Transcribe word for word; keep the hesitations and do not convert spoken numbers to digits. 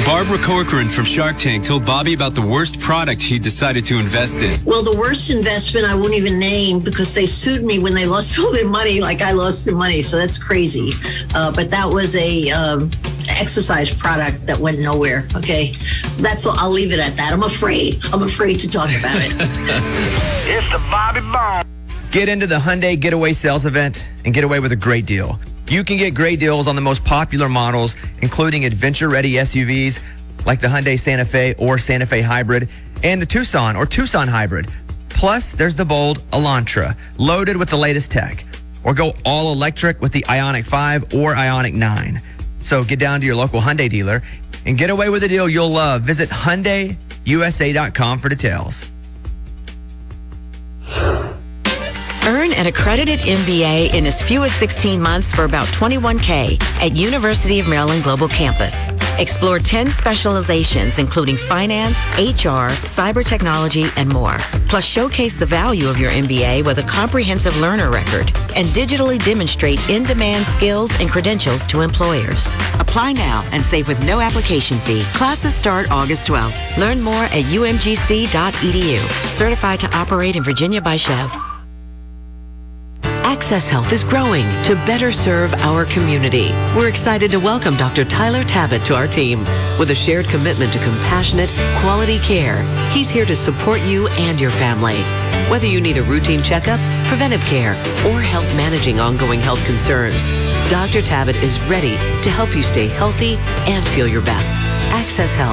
Barbara Corcoran from Shark Tank told Bobby about the worst product he decided to invest in. Well, the worst investment I won't even name because they sued me when they lost all their money, like I lost their money. So that's crazy. Uh, but that was a um, exercise product that went nowhere. Okay, that's all. I'll leave it at that. I'm afraid. I'm afraid to talk about it. It's the Bobby Bone. Get into the Hyundai Getaway Sales Event and get away with a great deal. You can get great deals on the most popular models, including adventure-ready S U Vs like the Hyundai Santa Fe or Santa Fe Hybrid and the Tucson or Tucson Hybrid. Plus, there's the bold Elantra, loaded with the latest tech. Or go all electric with the Ioniq five or Ioniq nine. So get down to your local Hyundai dealer and get away with a deal you'll love. Visit Hyundai U S A dot com for details. Earn an accredited M B A in as few as sixteen months for about twenty-one K at University of Maryland Global Campus. Explore ten specializations, including finance, H R, cyber technology, and more. Plus, showcase the value of your M B A with a comprehensive learner record and digitally demonstrate in-demand skills and credentials to employers. Apply now and save with no application fee. Classes start August twelfth. Learn more at U M G C dot E D U. Certified to operate in Virginia by Chev. Access Health is growing to better serve our community. We're excited to welcome Doctor Tyler Tabbitt to our team. With a shared commitment to compassionate, quality care, he's here to support you and your family. Whether you need a routine checkup, preventive care, or help managing ongoing health concerns, Doctor Tabbitt is ready to help you stay healthy and feel your best. Access Health.